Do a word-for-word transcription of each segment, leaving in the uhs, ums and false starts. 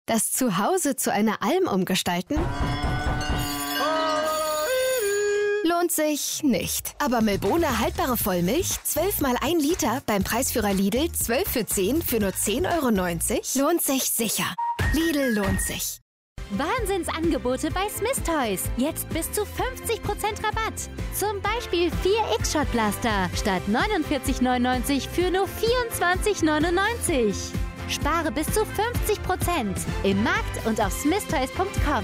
Das Zuhause zu einer Alm umgestalten? Lohnt sich nicht. Aber Milbona haltbare Vollmilch, zwölf mal ein Liter, beim Preisführer Lidl, zwölf für zehn für nur zehn Euro neunzig, lohnt sich sicher. Lidl lohnt sich. Wahnsinnsangebote bei Smith Toys. Jetzt bis zu fünfzig Prozent Rabatt. Zum Beispiel vier X-Shot-Blaster statt neunundvierzig neunundneunzig für nur vierundzwanzig neunundneunzig. Spare bis zu fünfzig Prozent im Markt und auf smith toys punkt com.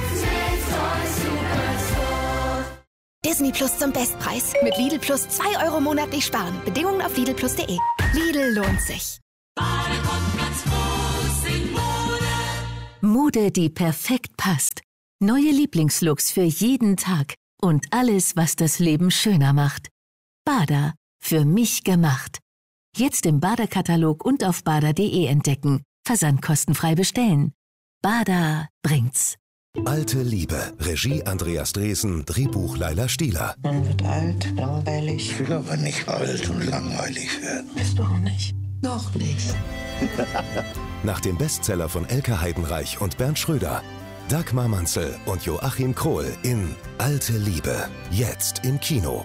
Disney Plus zum Bestpreis. Mit Lidl Plus zwei Euro monatlich sparen. Bedingungen auf lidl plus punkt de. Lidl lohnt sich. Mode, die perfekt passt. Neue Lieblingslooks für jeden Tag. Und alles, was das Leben schöner macht. Bada. Für mich gemacht. Jetzt im Bada-Katalog und auf bada punkt de entdecken. Versand kostenfrei bestellen. Bada bringt's. Alte Liebe. Regie Andreas Dresen. Drehbuch Laila Stieler. Man wird alt, langweilig. Ich will aber nicht alt und langweilig werden. Bist du auch nicht? Noch nicht. Nach dem Bestseller von Elke Heidenreich und Bernd Schröder. Dagmar Manzel und Joachim Krohl in Alte Liebe. Jetzt im Kino.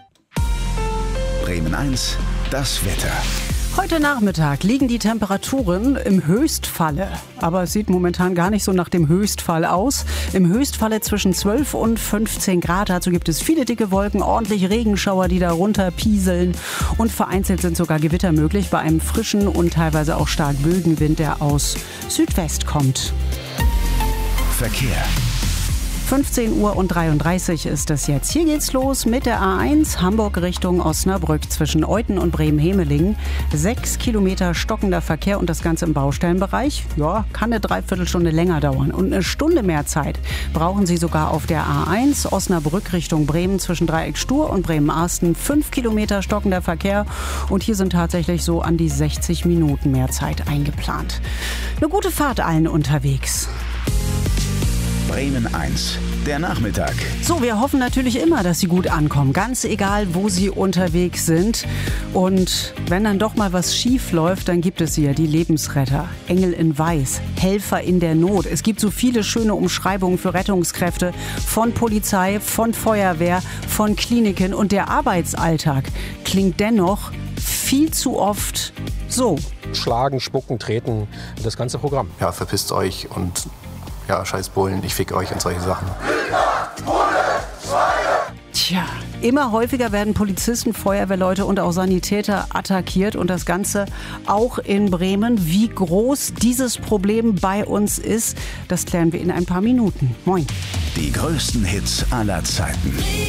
Bremen eins, das Wetter. Heute Nachmittag liegen die Temperaturen im Höchstfalle. Aber es sieht momentan gar nicht so nach dem Höchstfall aus. Im Höchstfalle zwischen zwölf und fünfzehn Grad. Dazu gibt es viele dicke Wolken, ordentlich Regenschauer, die da runter pieseln. Und vereinzelt sind sogar Gewitter möglich bei einem frischen und teilweise auch stark Bögenwind, der aus Südwest kommt. Verkehr. fünfzehn Uhr und dreiunddreißig ist es jetzt. Hier geht's los mit der A eins Hamburg Richtung Osnabrück zwischen Euthen und Bremen-Hemeling. Sechs Kilometer stockender Verkehr und das Ganze im Baustellenbereich. Ja, kann eine Dreiviertelstunde länger dauern. Und eine Stunde mehr Zeit brauchen Sie sogar auf der A eins Osnabrück Richtung Bremen zwischen Dreieck Stur und Bremen-Arsten. Fünf Kilometer stockender Verkehr und hier sind tatsächlich so an die sechzig Minuten mehr Zeit eingeplant. Eine gute Fahrt allen unterwegs. Bremen eins, der Nachmittag. So, wir hoffen natürlich immer, dass Sie gut ankommen, ganz egal, wo Sie unterwegs sind. Und wenn dann doch mal was schief läuft, dann gibt es hier die Lebensretter, Engel in Weiß, Helfer in der Not. Es gibt so viele schöne Umschreibungen für Rettungskräfte von Polizei, von Feuerwehr, von Kliniken. Und der Arbeitsalltag klingt dennoch viel zu oft so. Schlagen, spucken, treten, das ganze Programm. Ja, verpisst euch und ja, scheiß Bullen, ich fick euch und solche Sachen. Tja, immer häufiger werden Polizisten, Feuerwehrleute und auch Sanitäter attackiert und das Ganze auch in Bremen. Wie groß dieses Problem bei uns ist, das klären wir in ein paar Minuten. Moin. Die größten Hits aller Zeiten.